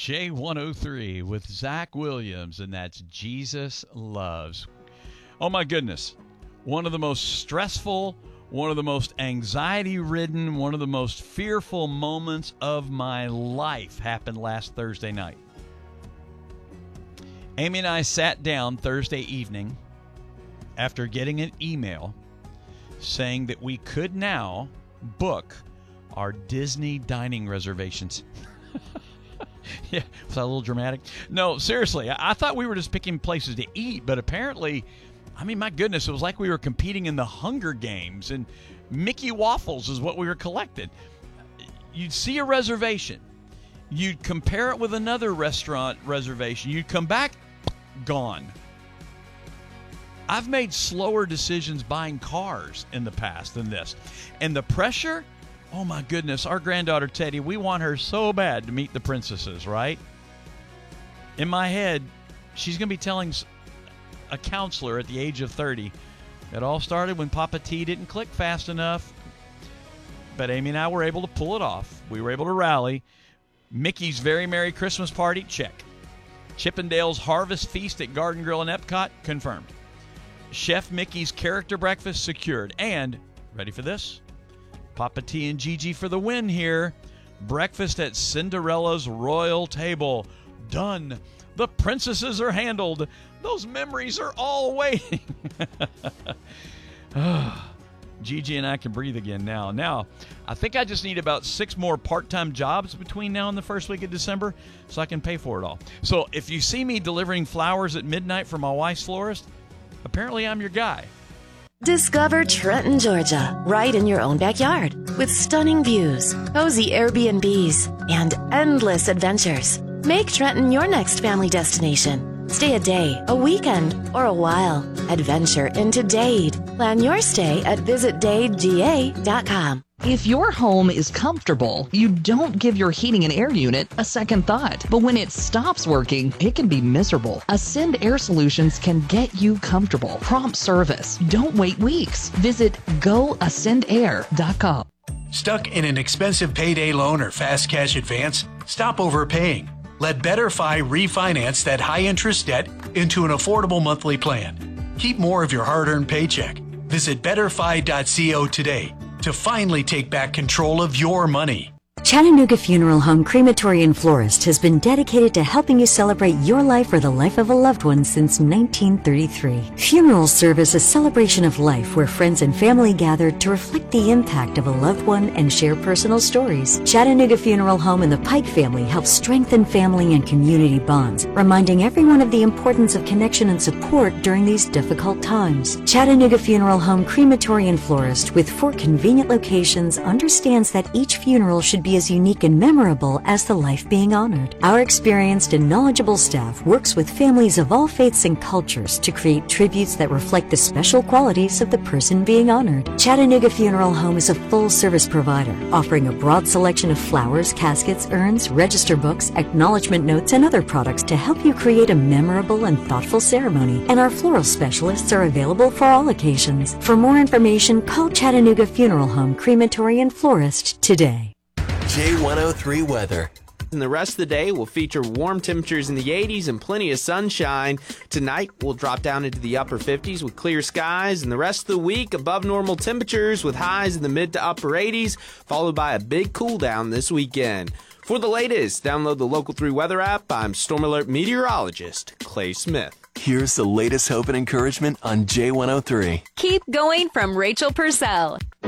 J103 with Zach Williams, and that's Jesus Loves. Oh my goodness. One of the most stressful, one of the most anxiety-ridden, one of the most fearful moments of my life happened last Thursday night. Amy and I sat down Thursday evening after getting an email saying that we could now book our Disney dining reservations. Yeah, was that a little dramatic? No, seriously, I thought we were just picking places to eat, but apparently, I mean, my goodness, it was like we were competing in the Hunger Games, and Mickey Waffles is what we were collecting. You'd see a reservation. You'd compare it with another restaurant reservation. You'd come back, gone. I've made slower decisions buying cars in the past than this. And the pressure, oh my goodness, our granddaughter Teddy, we want her so bad to meet the princesses, right? In my head, she's going to be telling a counselor at the age of 30, it all started when Papa T didn't click fast enough. But Amy and I were able to pull it off. We were able to rally. Mickey's Very Merry Christmas Party, check. Chippendale's Harvest Feast at Garden Grill in Epcot, confirmed. Chef Mickey's Character Breakfast, secured. And, ready for this? Papa T and Gigi for the win here. Breakfast at Cinderella's Royal Table, done. The princesses are handled. Those memories are all waiting. Gigi and I can breathe again now. Now, I think I just need about 6 more part-time jobs between now and the first week of December so I can pay for it all. So if you see me delivering flowers at midnight for my wife's florist, apparently I'm your guy. Discover Trenton, Georgia, right in your own backyard, with stunning views, cozy Airbnbs, and endless adventures. Make Trenton your next family destination. Stay a day, a weekend, or a while. Adventure into Dade. Plan your stay at visitdadega.com. If your home is comfortable, you don't give your heating and air unit a second thought. But when it stops working, it can be miserable. Ascend Air Solutions can get you comfortable. Prompt service. Don't wait weeks. Visit goascendair.com. Stuck in an expensive payday loan or fast cash advance? Stop overpaying. Let BetterFi refinance that high-interest debt into an affordable monthly plan. Keep more of your hard-earned paycheck. Visit BetterFi.co today to finally take back control of your money. Chattanooga Funeral Home Crematory and Florist has been dedicated to helping you celebrate your life or the life of a loved one since 1933. Funerals serve as a celebration of life where friends and family gather to reflect the impact of a loved one and share personal stories. Chattanooga Funeral Home and the Pike family help strengthen family and community bonds, reminding everyone of the importance of connection and support during these difficult times. Chattanooga Funeral Home Crematory and Florist, with 4 convenient locations, understands that each funeral should be as unique and memorable as the life being honored. Our experienced and knowledgeable staff works with families of all faiths and cultures to create tributes that reflect the special qualities of the person being honored. Chattanooga Funeral Home is a full-service provider, offering a broad selection of flowers, caskets, urns, register books, acknowledgement notes, and other products to help you create a memorable and thoughtful ceremony. And our floral specialists are available for all occasions. For more information, call Chattanooga Funeral Home Crematory and Florist today. J103 weather. And the rest of the day will feature warm temperatures in the 80s and plenty of sunshine. Tonight, we'll drop down into the upper 50s with clear skies. And the rest of the week, above normal temperatures with highs in the mid to upper 80s, followed by a big cool down this weekend. For the latest, download the Local 3 weather app. I'm Storm Alert meteorologist Clay Smith. Here's the latest hope and encouragement on J103. Keep going from Rachel Purcell.